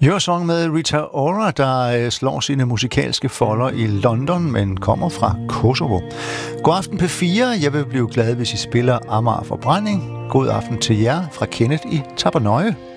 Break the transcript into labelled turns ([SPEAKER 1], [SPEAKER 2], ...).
[SPEAKER 1] Eurosong med Rita Ora, der slår sine musikalske folder i London, men kommer fra Kosovo. God aften P4. Jeg vil blive glad, hvis I spiller Amager Forbrænding. God aften til jer fra Kenneth i Tappernøje.